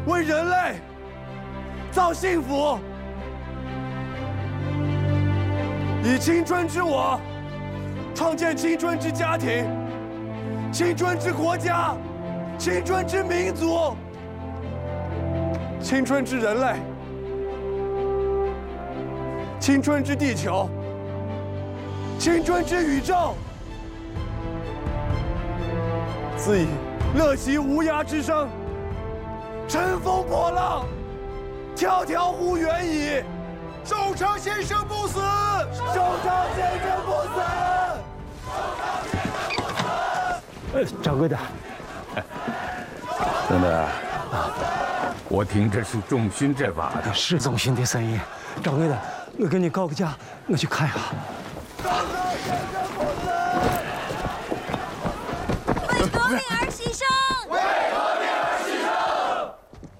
为人类造幸福，以青春之我创建青春之家庭、青春之国家、青春之民族、青春之人类、青春之地球、青春之宇宙。自以乐其无涯之声，乘风破浪，迢迢乎远矣。首长先生不死，首长先生不死，首长先生不死。 掌柜的， 真的啊，我听这是重勋这把的， 是总勋的声音。掌柜的，我给你告个假，我去看一下。 为革命而牺牲， 为革命而牺牲。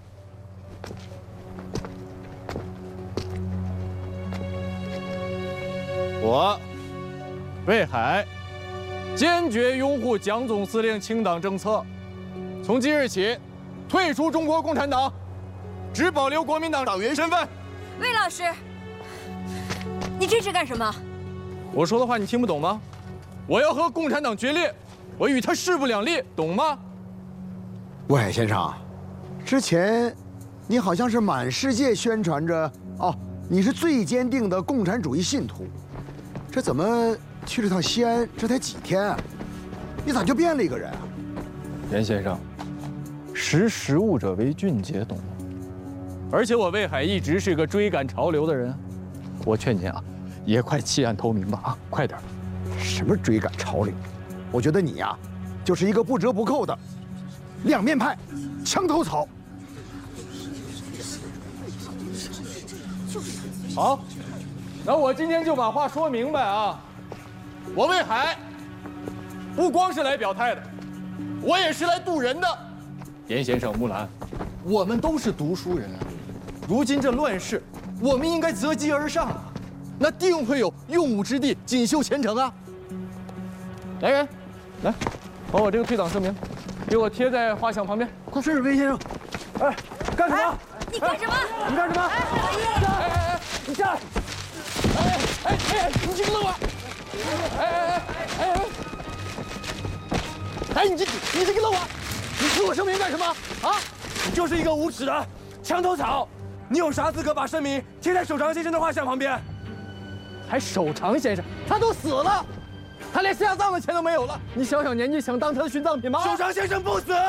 我，魏海，坚决拥护蒋总司令清党政策，从即日起，退出中国共产党，只保留国民党党员身份。 魏老师，你这是干什么？ 我说的话你听不懂吗？我要和共产党决裂，我与他势不两立，懂吗？ 魏海先生，之前你好像是满世界宣传着哦，你是最坚定的共产主义信徒，这怎么去这趟西安这才几天啊？你咋就变了一个人啊？ 严先生，识时务者为俊杰，懂吗？而且我魏海一直是个追赶潮流的人，我劝您啊，也快弃暗投明吧啊，快点！ 什么追赶潮流？我觉得你呀，就是一个不折不扣的两面派、墙头草。 好，那我今天就把话说明白啊！我魏海不光是来表态的，我也是来渡人的。严先生、木兰，我们都是读书人啊。如今这乱世，我们应该择机而上啊，那定会有用武之地，锦绣前程啊！来人，来，把我这个退党声明，给我贴在画像旁边。 快是魏先生，哎，干什么？ 你干什么？ 你干什么？你下来！ 你这个漏啊！你这个漏啊！你撕我声明干什么啊？ 你就是一个无耻的墙头草！你有啥资格把声明贴在首长先生的画像旁边？ 还首长先生，他都死了，他连下葬的钱都没有了。你小小年纪想当他的殉葬品吗？ 首长先生不死，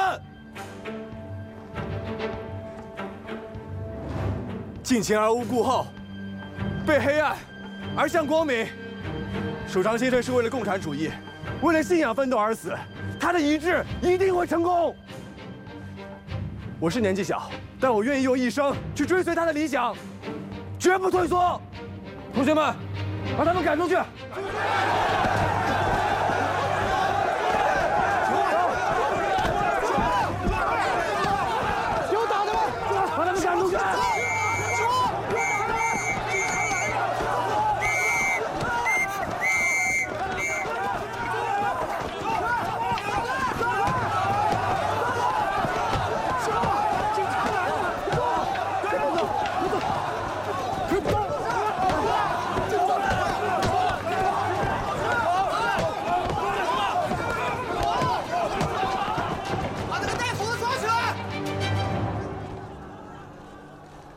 敬前而无顾后，被黑暗而向光明。首长先生是为了共产主义，为了信仰奋斗而死，他的遗志一定会成功。我是年纪小，但我愿意用一生去追随他的理想，绝不退缩。同学们，把他们赶出去！